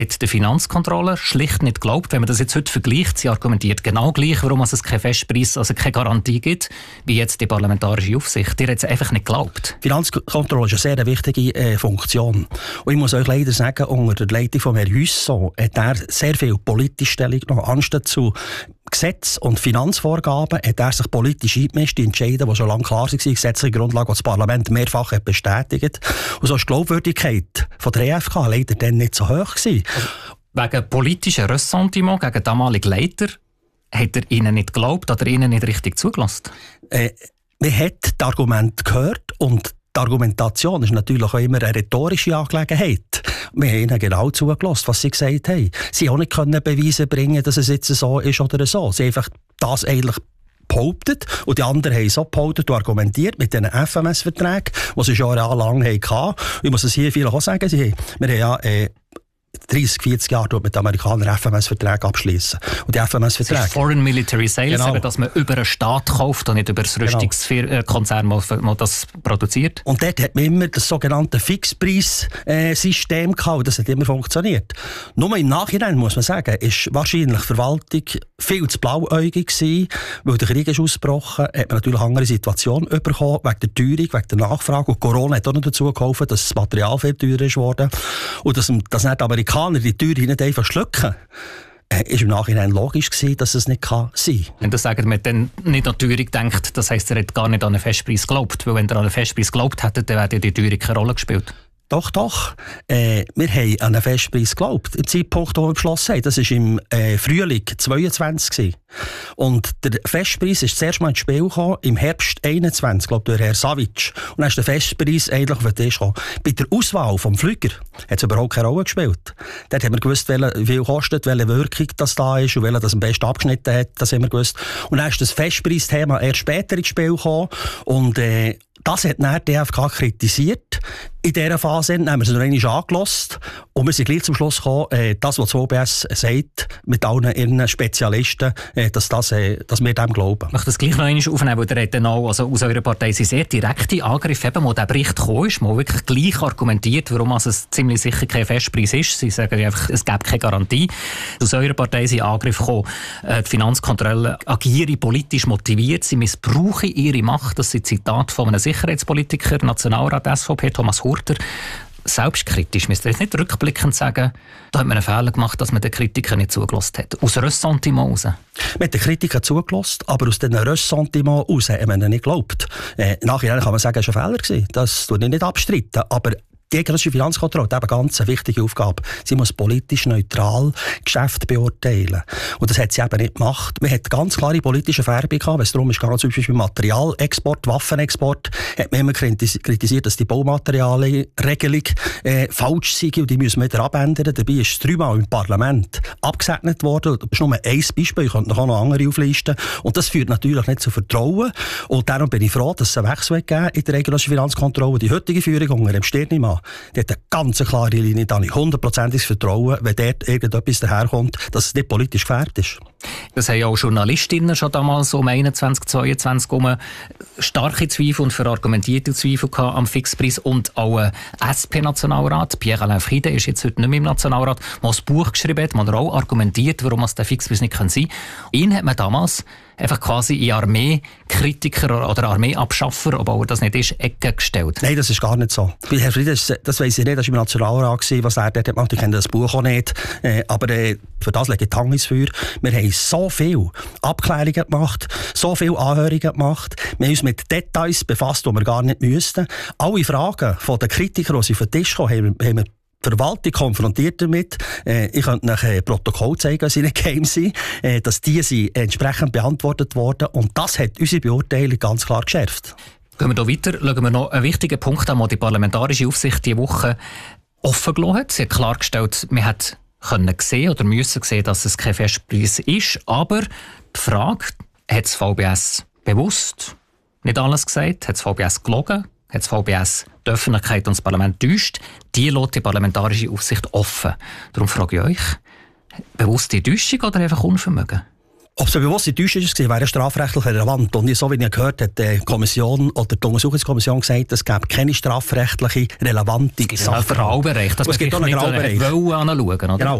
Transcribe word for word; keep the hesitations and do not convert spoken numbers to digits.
Hat der Finanzkontroller schlicht nicht geglaubt, wenn man das jetzt heute vergleicht, sie argumentiert genau gleich, warum es keinen Festpreis, also keine Garantie gibt, wie jetzt die parlamentarische Aufsicht. Die hat es einfach nicht geglaubt. Finanzkontrolle ist eine sehr wichtige äh, Funktion. Und ich muss euch leider sagen, unter der Leitung von Herrn Hüsso hat er sehr viel politische Stellung genommen. Anstatt zu Gesetz- und Finanzvorgaben hat er sich politisch eingemischt, die Entscheidungen, die schon lange klar waren, die gesetzliche Grundlage, die das Parlament mehrfach hat bestätigt. Und so ist die Glaubwürdigkeit von der E F K leider dann nicht so hoch gewesen. Also, wegen politischen Ressentiment gegen den damaligen Leiter hat er ihnen nicht geglaubt oder ihnen nicht richtig zugelassen? Äh, man hat das Argument gehört und die Argumentation ist natürlich auch immer eine rhetorische Angelegenheit. Wir haben ihnen genau zugelassen, was sie gesagt haben. Sie haben auch nicht können Beweise bringen, dass es jetzt so ist oder so. Sie haben einfach das eigentlich behauptet und die anderen haben so behauptet und argumentiert mit diesen F M S-Verträgen, die sie schon jahrelang hatten. Ich muss es hier vielleicht auch sagen, sie haben, wir haben ja äh, dreissig, vierzig Jahre mit den Amerikanern F M S-Verträge abschließen. Und die F M S-Verträge... Das ist Foreign Military Sales, genau. Dass man über einen Staat kauft und nicht über das Rüstungskonzern, genau. das das produziert. Und dort hat man immer das sogenannte Fixpreis-System gehabt und das hat immer funktioniert. Nur im Nachhinein, muss man sagen, ist wahrscheinlich die Verwaltung viel zu blauäugig gewesen, weil der Krieg ist ausgebrochen, hat man natürlich eine andere Situation bekommen, wegen der Teuerung, wegen der Nachfrage. Und Corona hat auch noch dazu geholfen, dass das Material viel teurer ist worden. Und dass, dass nicht die Amerikaner die Tür nicht einfach schlucken, äh, ist im Nachhinein logisch gewesen, dass es nicht kann sein kann. Wenn du sagst, man dann nicht an die Teuerung denkt, das heisst, er hat gar nicht an einen Festpreis geglaubt. Weil wenn er an einen Festpreis geglaubt hätte, dann wäre die Teuerung keine Rolle gespielt. Doch, doch. Äh, wir haben an einen Festpreis geglaubt. Im Zeitpunkt, wo wir beschlossen haben, das war im äh, Frühling zweiundzwanzig. Und der Festpreis ist zuerst mal ins Spiel gekommen, im Herbst einundzwanzig, glaube ich, durch Herr Savic. Und dann ist der Festpreis eigentlich auf den Tisch gekommen. Bei der Auswahl vom Flüger hat es überhaupt keine Rolle gespielt. Dort haben wir gewusst, wie viel kostet, welche Wirkung das da ist und welcher das am besten abgeschnitten hat. Das haben wir gewusst. Und dann ist das Festpreisthema erst später ins Spiel gekommen. Und äh, das hat dann die D F K kritisiert. In dieser Phase haben wir es noch einmal angehört und wir sind gleich zum Schluss gekommen, äh, das, was das O B S sagt, mit allen ihren Spezialisten, äh, dass, das, äh, dass wir dem glauben. Ich möchte das gleich noch einmal aufnehmen, weil der dann auch, also aus eurer Partei sind sehr direkte Angriffe, eben, wo der Bericht gekommen ist, wo wirklich gleich argumentiert, warum also es ziemlich sicher kein Festpreis ist. Sie sagen einfach, es gäbe keine Garantie. Aus eurer Partei sind Angriffe gekommen, äh, die Finanzkontrolle agiere politisch motiviert, sie missbrauchen ihre Macht. Das sind Zitate von einem Sicherheitspolitiker, Nationalrat S V P, Thomas Hurter. Selbstkritisch, müsst ihr jetzt nicht rückblickend sagen, da hat man einen Fehler gemacht, dass man den Kritikern nicht zugelassen hat. Aus Ressentiment raus. Man hat den Kritikern zugelassen, aber aus diesen Ressentiment raus haben wir ihnen nicht geglaubt. Äh, nachher kann man sagen, es war ein Fehler gewesen. Das tue ich nicht abstreiten. Aber die eidgenössische Finanzkontrolle hat eben ganz eine wichtige Aufgabe. Sie muss politisch neutral Geschäfte beurteilen. Und das hat sie eben nicht gemacht. Man hat ganz klare politische Färbung gehabt, wenn es darum ist, zum Beispiel Materialexport, Waffenexport, hat man immer kritisiert, dass die Baumaterialregelung äh, falsch sei und die müssen wir wieder abändern. Dabei ist es dreimal im Parlament abgesegnet worden. Das ist nur ein Beispiel, ich könnte noch eine andere auflisten. Und das führt natürlich nicht zu Vertrauen. Und darum bin ich froh, dass es einen Wechsel gegeben in der eidgenössischen Finanzkontrolle. Die heutige Führung unter dem Stirnimann, die hat eine ganz klare Linie, da habe ich hundertprozentiges Vertrauen, wenn dort irgendetwas daherkommt, dass es nicht politisch gefährdet ist. Das haben ja auch Journalistinnen schon damals um einundzwanzig, zweiundzwanzig um starke Zweifel und verargumentierte Zweifel gehabt am Fixpreis und auch ein S P-Nationalrat, Pierre-Alain Friede, ist jetzt heute nicht mehr im Nationalrat, der ein Buch geschrieben hat, der auch argumentiert, warum es der Fixpreis nicht sein kann. Ihn hat man damals einfach quasi in Armeekritiker oder Armeeabschaffer, obwohl er das nicht ist, Ecke gestellt. Nein, das ist gar nicht so. Bei Herrn Friede, das weiss ich nicht, das war im Nationalrat, was er dort gemacht hat. Ich kenne das Buch auch nicht. Äh, aber äh, für das lege ich die Hand ins Feuer. Wir haben so viele Abklärungen gemacht, so viele Anhörungen gemacht. Wir haben uns mit Details befasst, die wir gar nicht müssten. Alle Fragen von den Kritikern, die sie auf den Tisch kommen, haben, haben wir die Verwaltung konfrontiert damit. Äh, ich könnte euch ein Protokoll zeigen, wenn sie nicht geheim sind, äh, dass die sind entsprechend beantwortet wurden. Und das hat unsere Beurteilung ganz klar geschärft. Gehen wir hier weiter, schauen wir noch einen wichtigen Punkt an, den die parlamentarische Aufsicht diese Woche offen gelassen hat. Sie hat klargestellt, man hat können sehen oder müssen sehen, dass es kein Festpreis ist. Aber die Frage, hat das V B S bewusst nicht alles gesagt? Hat das V B S gelogen? Hat das V B S die Öffentlichkeit und das Parlament täuscht? Die lässt die parlamentarische Aufsicht offen. Darum frage ich euch, bewusste Täuschung oder einfach Unvermögen? Ob es eine bewusste Täuschung war, wäre strafrechtlich relevant. Und so wie ich gehört habe, hat die Kommission oder die Untersuchungskommission gesagt, es gäbe keine strafrechtliche relevante Sache. Es gibt einen Graubereich, dass man nicht anschauen, oder? Genau.